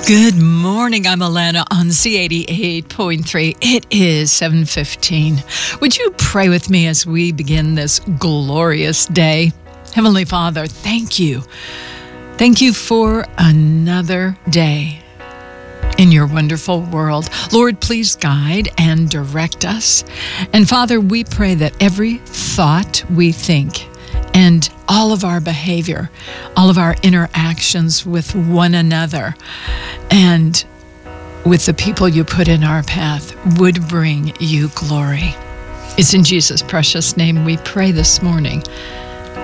Good morning. I'm Alana on Z88.3. It is 7:15. Would you pray with me as we begin this glorious day? Heavenly Father, thank you. Thank you for another day in your wonderful world. Lord, please guide and direct us. And Father, we pray that every thought we think and all of our behavior, all of our interactions with one another and with the people you put in our path would bring you glory. It's in Jesus' precious name we pray this morning.